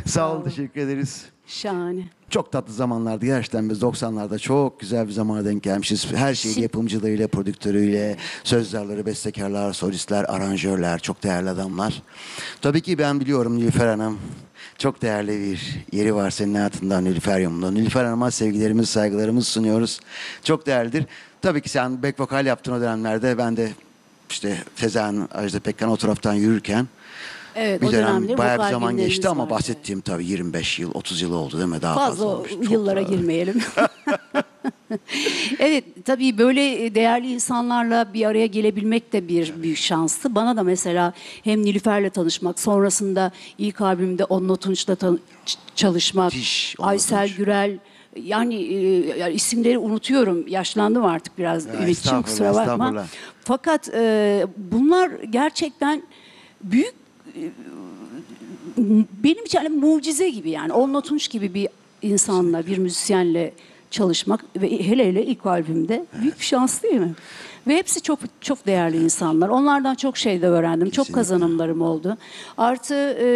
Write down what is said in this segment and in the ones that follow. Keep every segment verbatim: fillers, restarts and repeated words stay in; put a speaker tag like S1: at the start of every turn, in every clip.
S1: Sağ olun, teşekkür ederiz.
S2: Şahane.
S1: Çok tatlı zamanlardı gerçekten, biz doksanlarda çok güzel bir zamana denk gelmişiz. Her şeyi
S2: Şimdi-
S1: yapımcılarıyla, prodüktörüyle, sözlerleri, bestekarlar, solistler, aranjörler, çok değerli adamlar. Tabii ki ben biliyorum Nilüfer Hanım, çok değerli bir yeri var senin hayatında Nilüfer Yumru'nda. Nilüfer Hanım'a sevgilerimizi, saygılarımızı sunuyoruz. Çok değerlidir. Tabii ki sen back vokal yaptığın o dönemlerde ben de işte Sezen, Ajda Pekkan o taraftan yürürken
S2: Evet,
S1: bir
S2: o
S1: dönem
S2: dönemde
S1: bayağı bir
S2: vokal
S1: zaman
S2: günlerimiz
S1: geçti ama
S2: vardı.
S1: bahsettiğim tabii yirmi beş yıl, otuz yıl oldu değil mi? Daha fazla,
S2: Fazla o
S1: olmuş. Çok
S2: yıllara
S1: fazla.
S2: girmeyelim. Evet, tabii böyle değerli insanlarla bir araya gelebilmek de bir büyük şanstı. Bana da mesela hem Nilüfer'le tanışmak, sonrasında ilk albümde Onno Tunç'la tan- ç- çalışmak,
S1: Müthiş, Onno
S2: Aysel
S1: Tunç.
S2: Gürel, yani, e, yani isimleri unutuyorum. Yaşlandım artık biraz
S1: Ya,
S2: Ümit'ciğim, kusura
S1: estağfurullah,
S2: bakma.
S1: estağfurullah.
S2: Fakat e, bunlar gerçekten büyük, benim için hani mucize gibi, yani Onno Tunç gibi bir insanla, bir müzisyenle çalışmak ve hele hele ilk albümde büyük bir şans değil mi? Ve hepsi çok çok değerli insanlar. Onlardan çok şey de öğrendim. Çok
S1: Kesinlikle.
S2: kazanımlarım oldu. Artı e,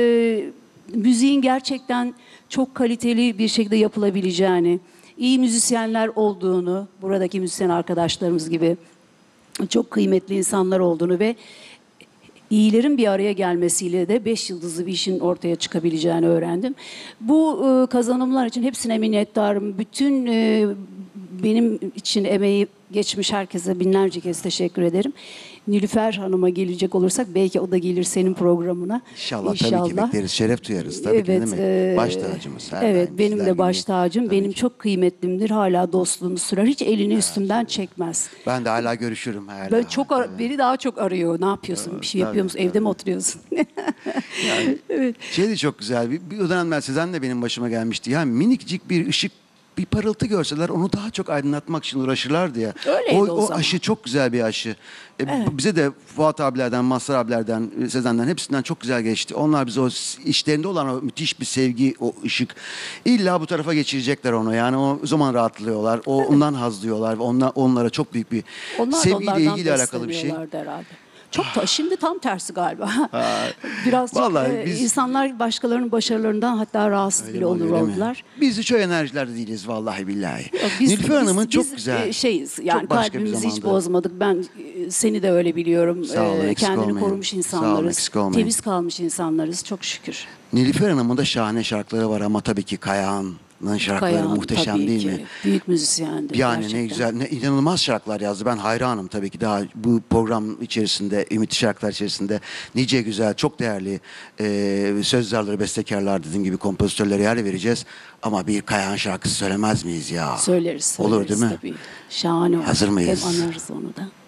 S2: müziğin gerçekten çok kaliteli bir şekilde yapılabileceğini, iyi müzisyenler olduğunu, buradaki müzisyen arkadaşlarımız gibi çok kıymetli insanlar olduğunu ve iyilerin bir araya gelmesiyle de beş yıldızlı bir işin ortaya çıkabileceğini öğrendim. Bu e, kazanımlar için hepsine minnettarım. Bütün e, benim için emeği geçmiş herkese binlerce kez teşekkür ederim. Nilüfer Hanım'a gelecek olursak belki o da gelir senin programına.
S1: İnşallah, tabii ki bekleriz, şeref duyarız. Tabii ki,
S2: Evet,
S1: değil mi?
S2: e,
S1: Baş tacımız. Her
S2: evet,
S1: daim
S2: benim
S1: sizler
S2: de
S1: gibi.
S2: baş tacım.
S1: Tabii
S2: Benim
S1: ki.
S2: çok kıymetlimdir. Hala dostluğunu sürer. Hiç elini üstümden çekmez.
S1: Ben de hala görüşürüm. Hala.
S2: Ben çok ar-
S1: Tabii.
S2: beni daha çok arıyor. Ne yapıyorsun? Bir şey yapıyor
S1: tabii,
S2: musun? Evde
S1: tabii.
S2: mi oturuyorsun?
S1: Yani,
S2: Evet.
S1: şey de çok güzel. Bir, bir dönemler Sezen de benim başıma gelmişti. Yani minikcik bir ışık, bir parıltı görseler onu daha çok aydınlatmak için uğraşırlardı ya.
S2: Öyleydi
S1: o,
S2: o
S1: o
S2: zaman.
S1: aşı çok güzel bir aşı. E,
S2: Evet.
S1: Bize de Fuat abilerden, Mazhar abilerden, e, Sezen'den hepsinden çok güzel geçti. Onlar bize o s- işlerinde olan o müthiş bir sevgi, o ışık. İlla bu tarafa geçirecekler onu. Yani o zaman rahatlıyorlar. O, ondan haz duyuyorlar. ve Onlar, onlara çok büyük bir
S2: Onlar da
S1: sevgiyle
S2: onlardan
S1: ilgili alakalı bir şey.
S2: besleniyorlardı herhalde. Çok da şimdi tam tersi galiba. Birazcık
S1: Vallahi
S2: e,
S1: biz-
S2: insanlar başkalarının başarılarından hatta rahatsız
S1: Öyle
S2: bile
S1: mi
S2: olur
S1: oluyor, değil mi?
S2: oldular.
S1: Biz hiç o enerjilerde değiliz vallahi billahi.
S2: Biz,
S1: Nilüfer Hanım'ın
S2: biz-
S1: çok
S2: biz,
S1: güzel.
S2: e, şeyiz. Yani
S1: çok başka bir
S2: kalbimizi hiç
S1: zamanda.
S2: bozmadık. Ben e, seni de öyle biliyorum.
S1: Sağ olun,
S2: E,
S1: eksik
S2: Kendini
S1: olmayın.
S2: korumuş
S1: Sağ olun,
S2: insanlarız.
S1: eksik olmayın.
S2: Temiz kalmış insanlarız. Çok şükür.
S1: Nilüfer Hanım'ın da şahane şarkıları var ama tabii ki Kayağan'ın şarkıları
S2: Kayahan
S1: muhteşem
S2: tabii
S1: değil
S2: ki.
S1: mi?
S2: Büyük müzisyendi.
S1: Yani
S2: gerçekten.
S1: ne güzel, ne inanılmaz şarkılar yazdı. Ben hayranım tabii ki, daha bu program içerisinde, Ümit şarkılar içerisinde nice güzel, çok değerli e, sözlerleri, bestekarlar, dediğim gibi kompozitörlere yer vereceğiz. Ama bir Kayahan şarkısı söylemez miyiz ya?
S2: Söyleriz, söyleriz
S1: Olur değil mi?
S2: tabii. Şahane olur.
S1: Hazır mıyız?
S2: Hem anarız onu da.